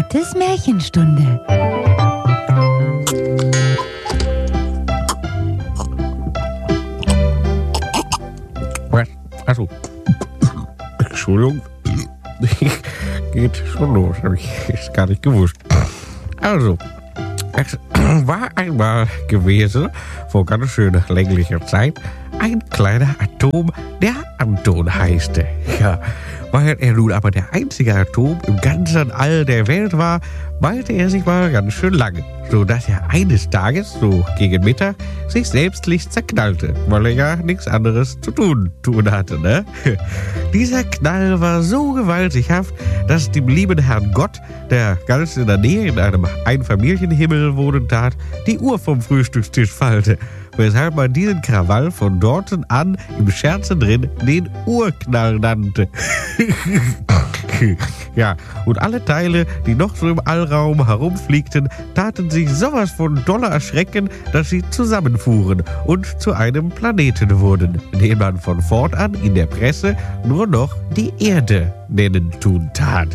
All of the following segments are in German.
Charlottes Märchenstunde. Was? Achso. Entschuldigung. Geht schon los. Habe ich jetzt gar nicht gewusst. Also, es war einmal gewesen, vor ganz schön länglicher Zeit, ein kleiner Atom, der Anton heißte. Ja, weil er nun aber der einzige Atom im ganzen All der Welt war, malte er sich mal ganz schön lange, so dass er eines Tages, so gegen Mittag, sich selbstlich zerknallte, weil er ja nichts anderes zu tun hatte, ne? Dieser Knall war so gewaltighaft, dass dem lieben Herrn Gott, der ganz in der Nähe in einem Einfamilienhimmel wohnen tat, die Uhr vom Frühstückstisch fallte, weshalb man diesen Krawall von dort an im Scherze drin den Urknall nannte. Ja, und alle Teile, die noch so im Allraum herumfliegten, taten sich sowas von doller erschrecken, dass sie zusammenfuhren und zu einem Planeten wurden, den man von fortan in der Presse nur noch die Erde nennen tun tat.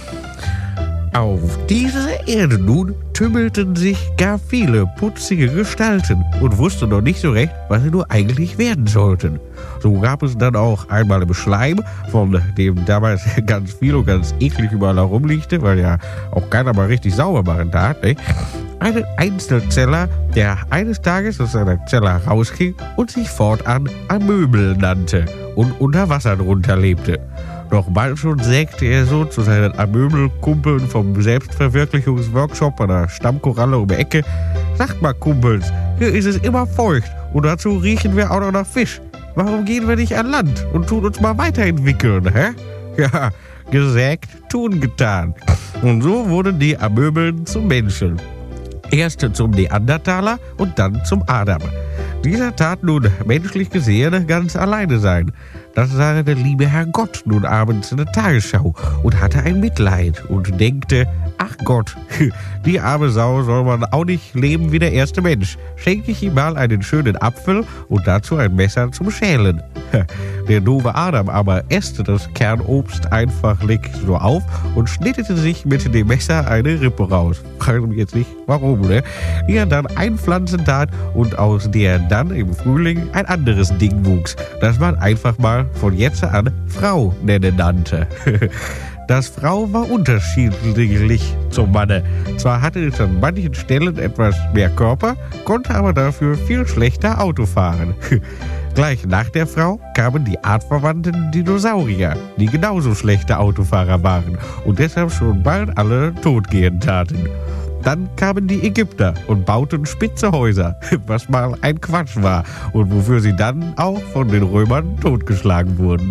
Auf dieser Erde nun tümmelten sich gar viele putzige Gestalten und wussten noch nicht so recht, was sie nur eigentlich werden sollten. So gab es dann auch einmal im Schleim, von dem damals ganz viel und ganz eklig überall herumliegte, weil ja auch keiner mal richtig sauber machen tat, ne? Einen Einzelzeller, der eines Tages aus seiner Zelle rausging und sich fortan Amöbel nannte und unter Wasser drunter lebte. Doch bald schon sägte er so zu seinen Amöbelkumpeln vom Selbstverwirklichungsworkshop an der Stammkoralle um die Ecke: Sagt mal, Kumpels, hier ist es immer feucht und dazu riechen wir auch noch nach Fisch. Warum gehen wir nicht an Land und tun uns mal weiterentwickeln, hä? Ja, gesägt, tun getan. Und so wurden die Amöbeln zum Menschen. Erst zum Neandertaler und dann zum Adam. Dieser tat nun menschlich gesehen ganz alleine sein. Das sah der liebe Herr Gott nun abends in der Tagesschau und hatte ein Mitleid und denkte: Ach Gott, die arme Sau soll man auch nicht leben wie der erste Mensch. Schenke ich ihm mal einen schönen Apfel und dazu ein Messer zum Schälen. Der doofe Adam aber äste das Kernobst einfachlich so auf und schnittete sich mit dem Messer eine Rippe raus. Frage mich jetzt nicht, warum, ne? Die er dann einpflanzen tat und aus der dann im Frühling ein anderes Ding wuchs, das man einfach mal von jetzt an Frau nennen nannte. Das Frau war unterschiedlich zum Manne. Zwar hatte es an manchen Stellen etwas mehr Körper, konnte aber dafür viel schlechter Auto fahren. Gleich nach der Frau kamen die artverwandten Dinosaurier, die genauso schlechte Autofahrer waren und deshalb schon bald alle totgehen taten. Dann kamen die Ägypter und bauten spitze Häuser, was mal ein Quatsch war und wofür sie dann auch von den Römern totgeschlagen wurden.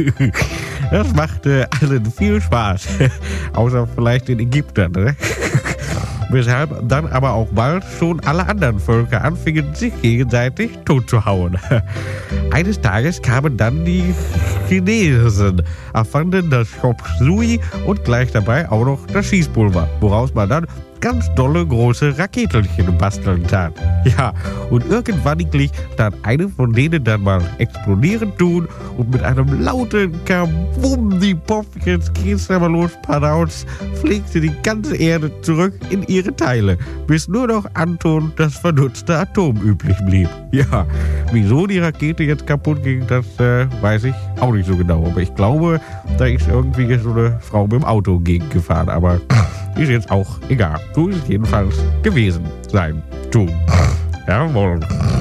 Das machte allen viel Spaß, außer vielleicht den Ägyptern, ne? Weshalb dann aber auch bald schon alle anderen Völker anfingen, sich gegenseitig totzuhauen. Eines Tages kamen dann die Chinesen, erfanden das Chop Suey und gleich dabei auch noch das Schießpulver, woraus man dann ganz dolle große Raketelchen basteln tat. Ja, und irgendwann tat eine von denen dann mal explodieren tun und mit einem lauten Kabum, die Poff, jetzt geht's aber los, Padauz, fliegte die ganze Erde zurück in ihre Teile, bis nur noch Anton, das vernutzte Atom, übrig blieb. Ja, wieso die Rakete jetzt kaputt ging, das weiß ich auch nicht so genau, aber ich glaube, da ist irgendwie so eine Frau mit dem Auto gegengefahren, aber ist jetzt auch egal. So ist es jedenfalls gewesen sein. Jawohl.